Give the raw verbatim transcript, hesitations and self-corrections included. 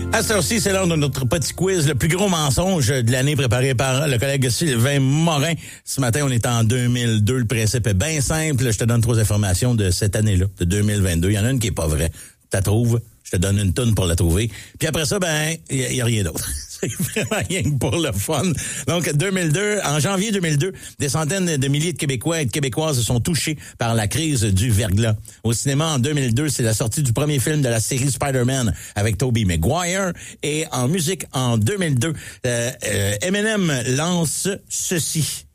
À cette heure-ci, c'est l'heure de notre petit quiz, le plus gros mensonge de l'année préparé par le collègue Sylvain Morin. Ce matin, on est en deux mille deux. Le principe est bien simple. Je te donne trois informations de cette année-là, de deux mille vingt-deux. Il y en a une qui est pas vraie. Tu la trouves, je te donne une toune pour la trouver. Puis après ça, ben, il y, y a rien d'autre. C'est vraiment rien que pour le fun. Donc, deux mille deux, en janvier deux mille deux, des centaines de milliers de Québécois et de Québécoises sont touchés par la crise du verglas. Au cinéma, en deux mille deux, c'est la sortie du premier film de la série Spider-Man avec Tobey Maguire. Et en musique, en deux mille deux, euh, euh, Eminem lance ceci.